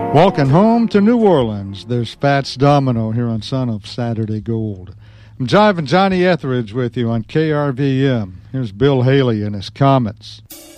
Walking home to New Orleans, there's Fats Domino here on Son of Saturday Gold. I'm Jive and Johnny Etheridge with you on KRVM. Here's Bill Haley and his Comets.